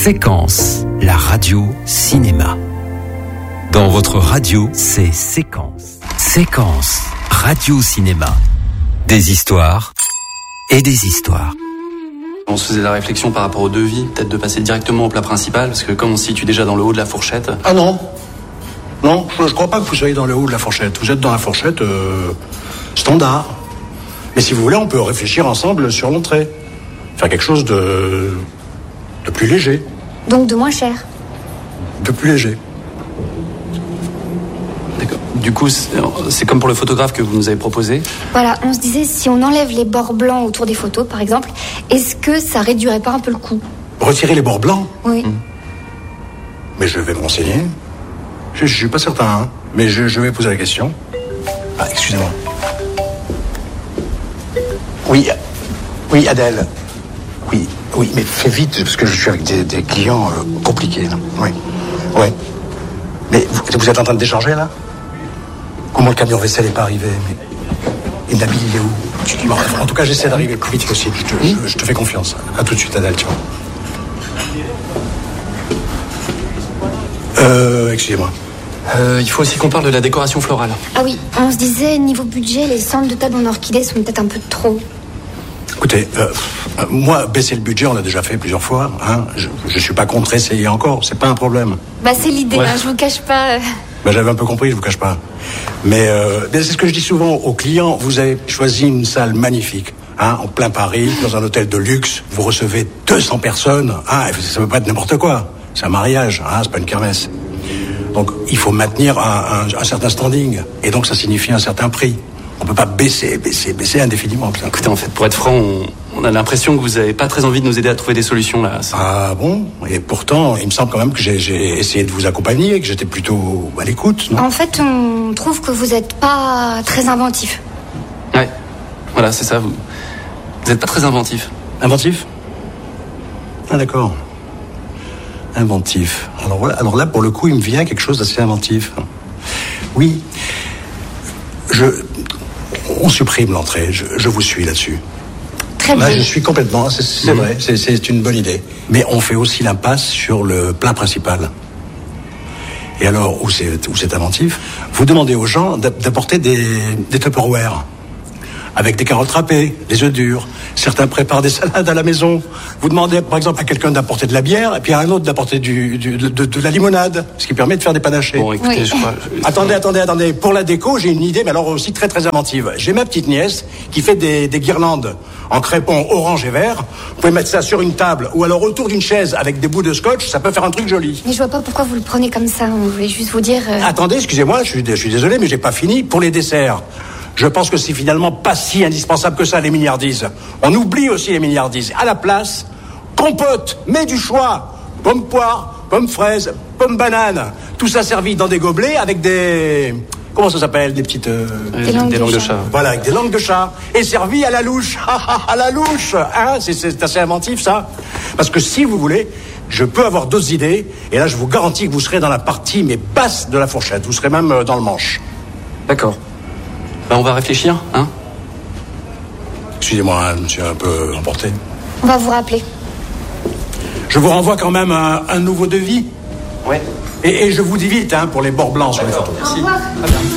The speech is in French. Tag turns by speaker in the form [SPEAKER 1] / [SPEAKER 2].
[SPEAKER 1] Séquence, la radio cinéma. Dans votre radio, c'est Séquence. Séquence, radio cinéma. Des histoires et des histoires.
[SPEAKER 2] On se faisait la réflexion par rapport au devis, peut-être de passer directement au plat principal, parce que comme on se situe déjà dans le haut de la fourchette...
[SPEAKER 3] Ah non, non, je crois pas que vous soyez dans le haut de la fourchette. Vous êtes dans la fourchette standard. Mais si vous voulez, on peut réfléchir ensemble sur l'entrée. Faire quelque chose de plus léger.
[SPEAKER 4] Donc de moins cher.
[SPEAKER 3] De plus léger.
[SPEAKER 2] D'accord. Du coup, c'est comme pour le photographe que vous nous avez proposé.
[SPEAKER 4] Voilà, on se disait, si on enlève les bords blancs autour des photos, par exemple, est-ce que ça réduirait pas un peu le coût?
[SPEAKER 3] Retirer les bords blancs?
[SPEAKER 4] Oui.
[SPEAKER 3] Mais je vais me renseigner. Je suis pas certain, hein. Mais je vais poser la question. Ah, excusez-moi. Oui, Adèle. Oui, mais fais vite, parce que je suis avec des clients compliqués, là. Oui. Mais vous êtes en train de décharger, là? Comment le camion vaisselle n'est pas arrivé? Mais Nabil, il est où? Bon, en tout cas, j'essaie d'arriver le plus vite possible. Je te fais confiance. À tout de suite, Adèle, tu vois. Excusez-moi.
[SPEAKER 2] Il faut aussi qu'on parle de la décoration florale.
[SPEAKER 4] Ah oui, on se disait, niveau budget, les centres de table en orchidées sont peut-être un peu trop.
[SPEAKER 3] Écoutez, moi, baisser le budget, on l'a déjà fait plusieurs fois. Hein. Je suis pas contre essayer encore, c'est pas un problème.
[SPEAKER 4] Bah c'est l'idée,
[SPEAKER 2] Ouais.
[SPEAKER 4] hein, je vous cache pas.
[SPEAKER 3] Ben, j'avais un peu compris, je vous cache pas. Mais c'est ce que je dis souvent aux clients. Vous avez choisi une salle magnifique, hein, en plein Paris, dans un hôtel de luxe. Vous recevez 200 personnes. Hein, ça peut pas être n'importe quoi. C'est un mariage, hein, c'est pas une kermesse. Donc, il faut maintenir un certain standing. Et donc, ça signifie un certain prix. On peut pas baisser indéfiniment.
[SPEAKER 2] Écoutez, en fait, pour être franc, on a l'impression que vous n'avez pas très envie de nous aider à trouver des solutions, là.
[SPEAKER 3] Ah bon? Et pourtant, il me semble quand même que j'ai essayé de vous accompagner, que j'étais plutôt à l'écoute, non?
[SPEAKER 4] En fait, on trouve que vous êtes pas très inventif.
[SPEAKER 2] Ouais, voilà, c'est ça, vous n'êtes pas très inventif.
[SPEAKER 3] Inventif? Ah d'accord. Inventif. Alors là, pour le coup, il me vient quelque chose d'assez inventif. Oui. On supprime l'entrée, je vous suis là-dessus.
[SPEAKER 4] Très bien.
[SPEAKER 3] Là, je suis complètement, c'est vrai, c'est une bonne idée. Mais on fait aussi l'impasse sur le plat principal. Et alors, où c'est inventif, vous demandez aux gens d'apporter des Tupperware. Avec des carottes râpées, des œufs durs. Certains préparent des salades à la maison. Vous demandez, par exemple, à quelqu'un d'apporter de la bière, et puis à un autre d'apporter de la limonade, ce qui permet de faire des panachés.
[SPEAKER 2] Bon, écoutez,
[SPEAKER 4] Oui.
[SPEAKER 2] je crois...
[SPEAKER 3] Attendez. Pour la déco, j'ai une idée, mais alors aussi très très inventive. J'ai ma petite nièce qui fait des guirlandes en crépon orange et vert. Vous pouvez mettre ça sur une table, ou alors autour d'une chaise avec des bouts de scotch, ça peut faire un truc joli.
[SPEAKER 4] Mais je vois pas pourquoi vous le prenez comme ça. On voulait juste vous dire...
[SPEAKER 3] Attendez, excusez-moi, je suis désolé, mais j'ai pas fini. Pour les desserts, je pense que c'est finalement pas si indispensable que ça, les milliardises. On oublie aussi les milliardises. À la place, compote, mais du choix. Pommes poire, pommes fraises, pommes bananes. Tout ça servi dans des gobelets avec des... Comment ça s'appelle? Des petites...
[SPEAKER 4] Des langues de chat.
[SPEAKER 3] Voilà, avec des langues de chat. Et servi à la louche. À la louche. Hein, c'est assez inventif, ça. Parce que si vous voulez, je peux avoir d'autres idées. Et là, je vous garantis que vous serez dans la partie, mais basse de la fourchette. Vous serez même dans le manche.
[SPEAKER 2] D'accord. Bah, on va réfléchir, hein?
[SPEAKER 3] Excusez-moi, hein, je me suis un peu emporté.
[SPEAKER 4] On va vous rappeler.
[SPEAKER 3] Je vous renvoie quand même un nouveau devis.
[SPEAKER 2] Ouais.
[SPEAKER 3] Et je vous dis vite, hein, pour les bords blancs sur les photos.
[SPEAKER 2] Merci.
[SPEAKER 4] Au revoir.
[SPEAKER 2] Très bien.